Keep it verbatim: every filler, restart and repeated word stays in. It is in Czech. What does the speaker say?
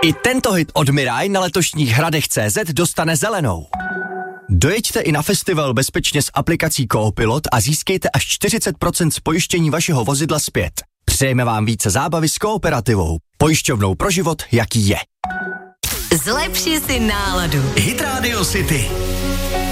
I tento hit od Mirai na letošních hradech tečka cé zet dostane zelenou. Dojeďte i na festival bezpečně s aplikací Coopilot a získejte až čtyřicet procent z pojištění vašeho vozidla zpět. Přejeme vám více zábavy s Kooperativou. Pojišťovnou pro život, jaký je. Zlepši si náladu. Hit Radio City.